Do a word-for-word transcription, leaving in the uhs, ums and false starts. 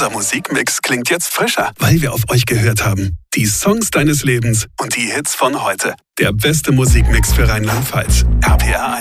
Unser Musikmix klingt jetzt frischer, weil wir auf euch gehört haben. Die Songs deines Lebens und die Hits von heute. Der beste Musikmix für Rheinland-Pfalz. R P R eins.